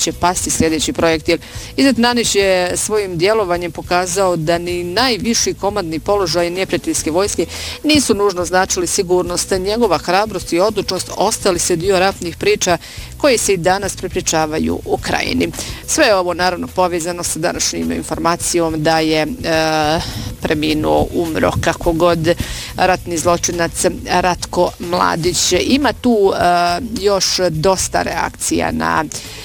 će pasti sljedeći projektil. Izet Nanić je svojim djelovanjem pokazao da ni najviši komandni položaj neprijateljske vojske nisu nužno značili sigurnost. Njegova hrabrost i odlučnost ostali se dio ratnih priča koje se i danas prepričavaju Ukrajini. Sve je ovo naravno povezano sa današnjim informacijom da je preminuo, umro kako god ratni zločinac Ratko Mladić. Ima tu još dosta reakcija na